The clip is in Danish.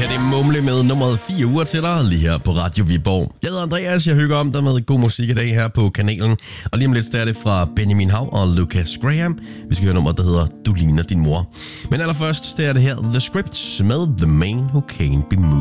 Ja, det er Mumle med nummeret 4 uger til dig, lige her på Radio Viborg. Jeg hedder Andreas, jeg hygger om dig med god musik i dag her på kanalen. Og lige om lidt så er det fra Benjamin Hav og Lucas Graham. Vi skal høre nummer, der hedder Du ligner din mor. Men allerførst, det er det her The Script med The Man Who Can't Be Moved.